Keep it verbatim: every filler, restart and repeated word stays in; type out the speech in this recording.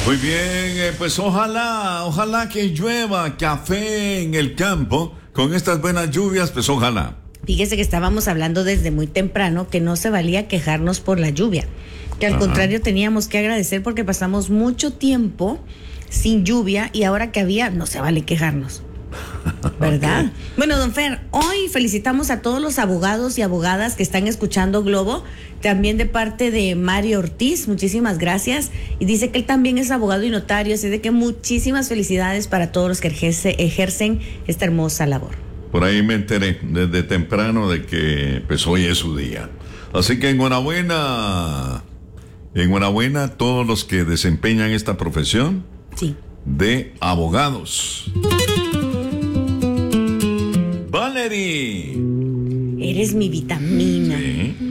Muy bien, eh, pues ojalá, ojalá que llueva café en el campo con estas buenas lluvias, pues ojalá. Fíjese que estábamos hablando desde muy temprano que no se valía quejarnos por la lluvia, que al Ajá. contrario teníamos que agradecer porque pasamos mucho tiempo sin lluvia y ahora que había, no se vale quejarnos. ¿Verdad? Okay. Bueno, don Fer, hoy felicitamos a todos los abogados y abogadas que están escuchando Globo, también de parte de Mario Ortiz, muchísimas gracias, y dice que él también es abogado y notario, así de que muchísimas felicidades para todos los que ejerce, ejercen esta hermosa labor. Por ahí me enteré desde temprano de que pues hoy es su día, así que enhorabuena, enhorabuena a todos los que desempeñan esta profesión sí. de abogados. Valerie, eres mi vitamina. Sí.